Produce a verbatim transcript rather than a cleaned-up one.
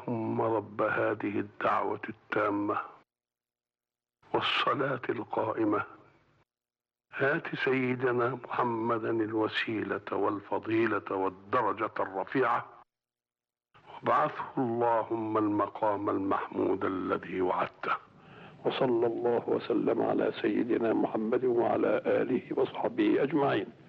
اللهم رب هذه الدعوة التامة والصلاة القائمة هات سيدنا محمدا الوسيلة والفضيلة والدرجة الرفيعة وابعثه اللهم المقام المحمود الذي وعدته. وصلى الله وسلم على سيدنا محمد وعلى آله وصحبه أجمعين.